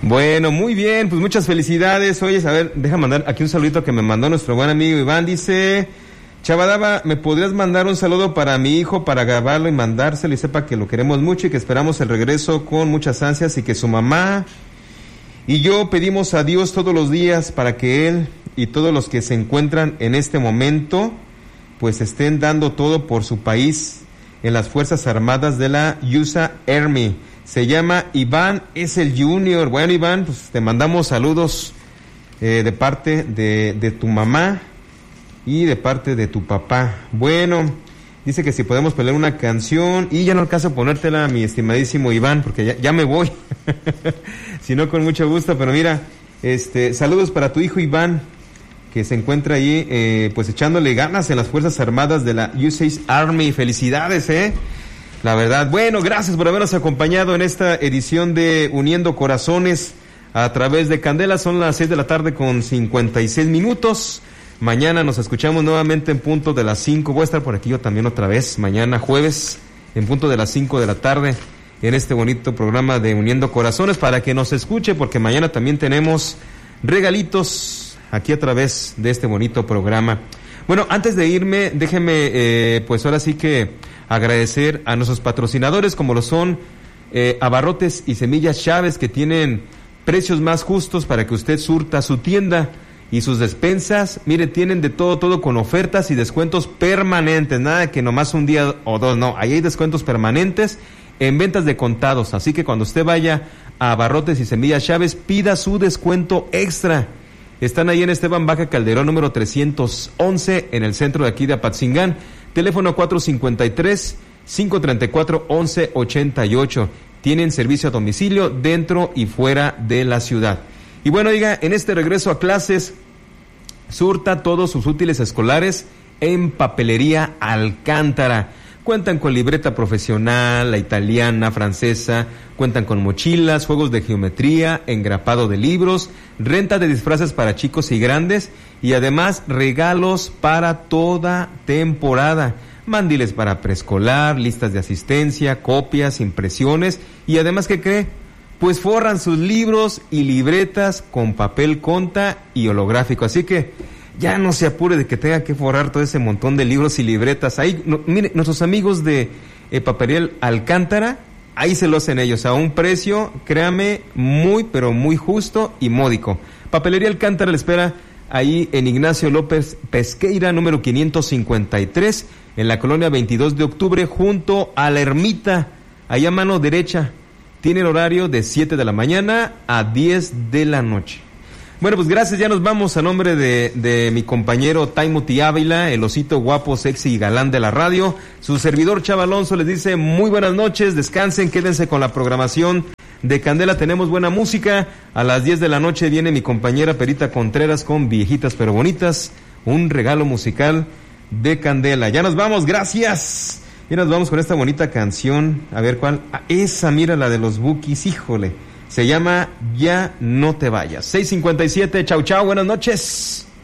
Bueno, muy bien, pues muchas felicidades. Oye, a ver, deja mandar aquí un saludito que me mandó nuestro buen amigo Iván. Dice: Chavadaba, ¿me podrías mandar un saludo para mi hijo para grabarlo y mandárselo y sepa que lo queremos mucho y que esperamos el regreso con muchas ansias y que su mamá y yo pedimos a Dios todos los días para que él y todos los que se encuentran en este momento pues estén dando todo por su país en las Fuerzas Armadas de la USA Army. Se llama Iván, es el Junior. Bueno, Iván, pues te mandamos saludos de parte de tu mamá y de parte de tu papá. Bueno, dice que si podemos poner una canción y ya no alcanzo a ponértela, mi estimadísimo Iván, porque ya me voy. Si no, con mucho gusto, pero mira, saludos para tu hijo Iván, que se encuentra ahí, pues echándole ganas en las Fuerzas Armadas de la USA Army. Felicidades, la verdad. Bueno, gracias por habernos acompañado en esta edición de Uniendo Corazones a través de Candela. Son las 6 de la tarde con 56 minutos. Mañana nos escuchamos nuevamente en punto de las 5. Voy a estar por aquí yo también otra vez, mañana jueves, en punto de las 5 de la tarde, en este bonito programa de Uniendo Corazones, para que nos escuche, porque mañana también tenemos regalitos aquí a través de este bonito programa. Bueno, antes de irme, déjeme, pues ahora sí que agradecer a nuestros patrocinadores, como lo son Abarrotes y Semillas Chávez, que tienen precios más justos para que usted surta su tienda y sus despensas. Mire, tienen de todo con ofertas y descuentos permanentes, nada de que nomás un día o dos, no, ahí hay descuentos permanentes en ventas de contados, así que cuando usted vaya a Abarrotes y Semillas Chávez, pida su descuento extra. Están ahí en Esteban Baja Calderón, número 311, en el centro de aquí de Apatzingán, teléfono 453-534-1188. Tienen servicio a domicilio dentro y fuera de la ciudad. Y bueno, oiga, en este regreso a clases, surta todos sus útiles escolares en Papelería Alcántara. Cuentan con libreta profesional, la italiana, francesa, cuentan con mochilas, juegos de geometría, engrapado de libros, renta de disfraces para chicos y grandes y además regalos para toda temporada. Mandiles para preescolar, listas de asistencia, copias, impresiones y además, ¿qué cree? Pues forran sus libros y libretas con papel conta y holográfico. Así que ya no se apure de que tenga que forrar todo ese montón de libros y libretas. Ahí, mire, nuestros amigos de Papelería Alcántara, ahí se lo hacen ellos a un precio, créame, muy, pero muy justo y módico. Papelería Alcántara le espera ahí en Ignacio López Pesqueira, número 553, en la colonia 22 de octubre, junto a la Ermita, ahí a mano derecha. Tiene el horario de 7 de la mañana a 10 de la noche. Bueno, pues gracias, ya nos vamos a nombre de mi compañero Taimoti Ávila, el osito guapo, sexy y galán de la radio. Su servidor Chava Alonso les dice muy buenas noches, descansen, quédense con la programación de Candela, tenemos buena música. A las 10 de la noche viene mi compañera Perita Contreras con Viejitas pero Bonitas, un regalo musical de Candela. Ya nos vamos, gracias. Y nos vamos con esta bonita canción, a ver cuál, esa, mira, la de los Bukis, híjole, se llama Ya No Te Vayas. 6:57, chau, buenas noches.